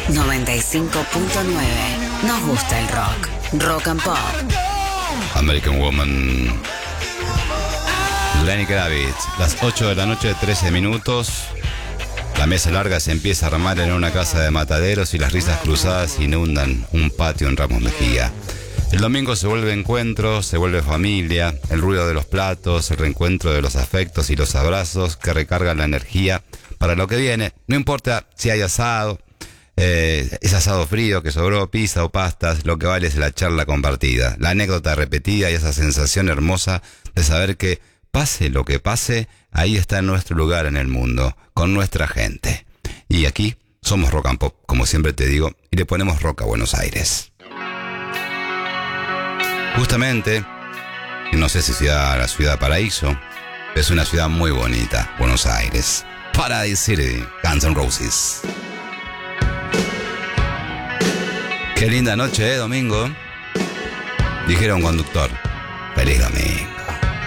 95.9. Nos gusta el rock. Rock and Pop. American Woman. Lenny Kravitz. Las 8 de la noche, 13 minutos. La mesa larga se empieza a armar en una casa de mataderos y las risas cruzadas inundan un patio en Ramos Mejía. El domingo se vuelve encuentro, se vuelve familia, el ruido de los platos, el reencuentro de los afectos y los abrazos que recargan la energía para lo que viene. No importa si hay asado, es asado frío que sobró, pizza o pastas, lo que vale es la charla compartida, la anécdota repetida y esa sensación hermosa de saber que pase lo que pase, ahí está nuestro lugar en el mundo, con nuestra gente. Y aquí somos Rock and Pop, como siempre te digo, y le ponemos rock a Buenos Aires. Justamente, no sé si sea la ciudad paraíso, es una ciudad muy bonita, Buenos Aires. Paradise City, Guns N' Roses. Qué linda noche, domingo. Dijera un conductor. Feliz domingo.